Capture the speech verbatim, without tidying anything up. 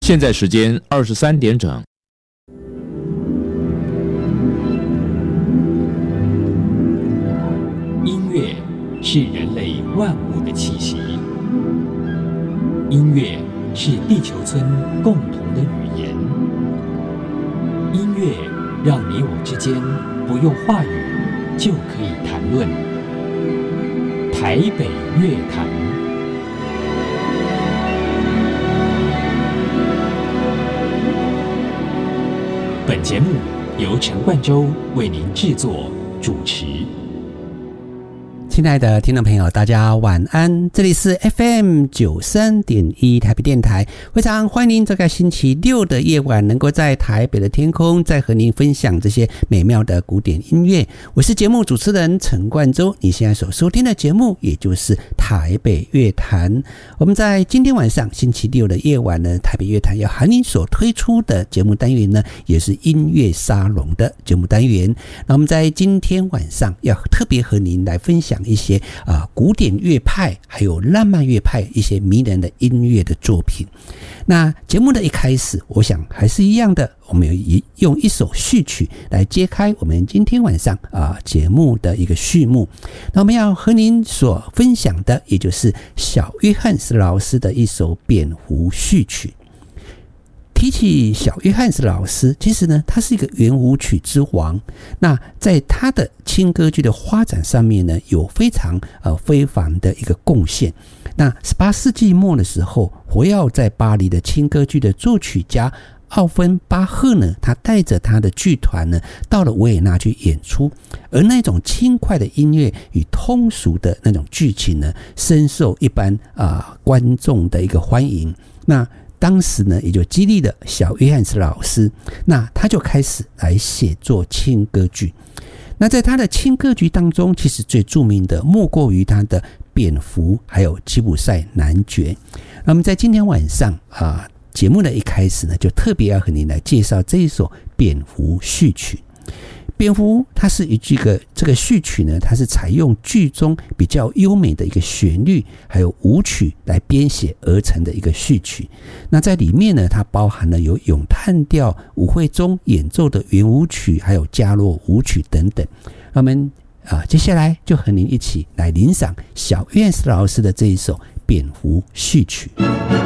现在时间二十三点整。 音乐是人类万物的气息，音乐是地球村共同的语言。音乐让你我之间不用话语就可以谈论。台北乐坛。本节目由陈冠洲为您制作主持。 亲爱的听众朋友，大家晚安，这里是 F M 九十三点一 台北电台，非常欢迎您这个星期六的夜晚能够在台北的天空再和您分享这些美妙的古典音乐。我是节目主持人陈冠洲，你现在所收听的节目也就是台北乐坛。我们在今天晚上星期六的夜晚呢，台北乐坛要和您所推出的节目单元呢，也是音乐沙龙的节目单元。那我们在今天晚上要特别和您来分享一些啊、呃、古典乐派还有浪漫乐派一些迷人的音乐的作品。那节目的一开始，我想还是一样的，我们用一首序曲来揭开我们今天晚上啊、呃、节目的一个序幕。那我们要和您所分享的，也就是小约翰斯老师的一首蝙蝠序曲。提起小约翰斯老师，其实呢，他是一个圆舞曲之王。那在他的轻歌剧的发展上面呢，有非常呃非凡的一个贡献。那十八世纪末的时候，活跃在巴黎的轻歌剧的作曲家奥芬巴赫呢，他带着他的剧团呢，到了维也纳去演出，而那种轻快的音乐与通俗的那种剧情呢，深受一般啊、呃、观众的一个欢迎。那当时呢，也就激励了小约翰斯老师，那他就开始来写作轻歌剧。那在他的轻歌剧当中，其实最著名的莫过于他的蝙蝠，还有吉普赛男爵。那么在今天晚上啊、呃，节目的一开始呢，就特别要和你来介绍这一首蝙蝠序曲。蝙蝠它是一句个这个序曲呢，它是采用剧中比较优美的一个旋律还有舞曲来编写而成的一个序曲。那在里面呢，它包含了有咏叹调、舞会中演奏的圆舞曲还有加洛舞曲等等。那我们啊，接下来就和您一起来聆赏小约翰斯老师的这一首蝙蝠序曲。